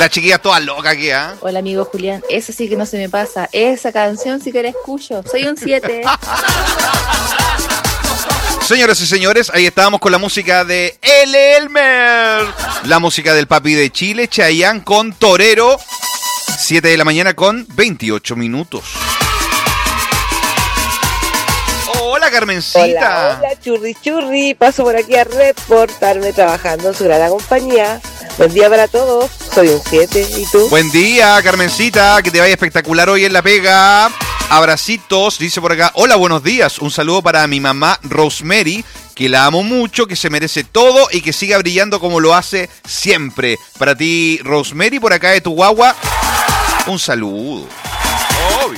La chiquilla toda loca aquí, ¿ah? Hola, amigo Julián. Eso sí que no se me pasa. Esa canción sí que la escucho. Soy un 7. Señoras y señores, ahí estábamos con la música de El Elmer. La música del papi de Chile, Chayanne con Torero. 7 de la mañana con 28 minutos. Hola, Carmencita. Hola, churri. Paso por aquí a reportarme trabajando en su gran compañía. Buen día para todos. Soy un 7. ¿Y tú? Buen día, Carmencita. Que te vaya espectacular hoy en la pega. Abracitos. Dice por acá. Hola, buenos días. Un saludo para mi mamá Rosemary, que la amo mucho, que se merece todo y que siga brillando como lo hace siempre. Para ti, Rosemary, por acá de tu guagua, un saludo. Obvio.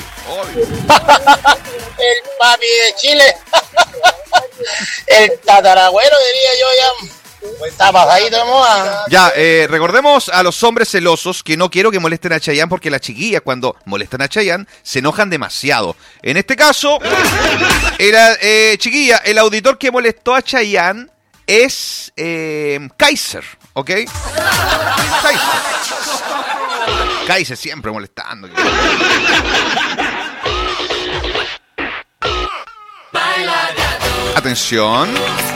El papi de Chile. El tatarabuelo, diría yo ya. Está pasadito de moda. Ya, recordemos a los hombres celosos que no quiero que molesten a Chayanne, porque las chiquillas cuando molestan a Chayanne se enojan demasiado. En este caso, chiquilla, el auditor que molestó a Chayanne es Kaiser, ¿ok? Kaiser siempre molestando. Atención.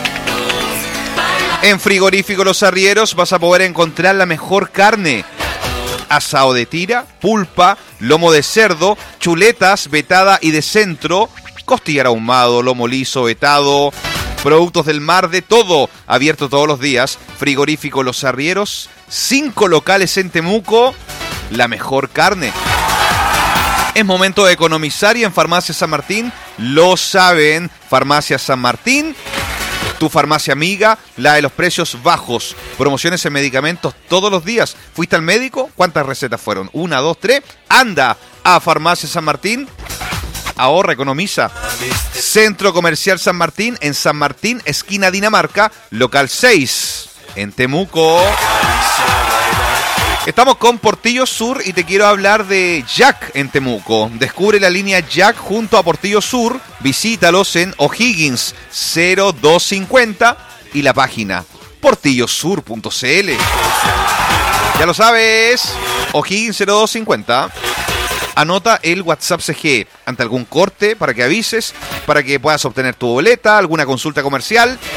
En Frigorífico Los Arrieros vas a poder encontrar la mejor carne. Asado de tira, pulpa, lomo de cerdo, chuletas, vetada y de centro, costillar ahumado, lomo liso, vetado, productos del mar, de todo. Abierto todos los días. Frigorífico Los Arrieros, 5 locales en Temuco, la mejor carne. Es momento de economizar y en Farmacia San Martín lo saben. Farmacia San Martín, tu farmacia amiga, la de los precios bajos. Promociones en medicamentos todos los días. ¿Fuiste al médico? ¿Cuántas recetas fueron? 1, 2, 3. Anda a Farmacia San Martín. Ahorra, economiza. Centro Comercial San Martín, en San Martín, esquina Dinamarca, local 6, en Temuco. Estamos con Portillo Sur y te quiero hablar de Jack en Temuco. Descubre la línea Jack junto a Portillo Sur. Visítalos en O'Higgins 0250 y la página portillosur.cl. Ya lo sabes, O'Higgins 0250. Anota el WhatsApp CG ante algún corte para que avises, para que puedas obtener tu boleta, alguna consulta comercial.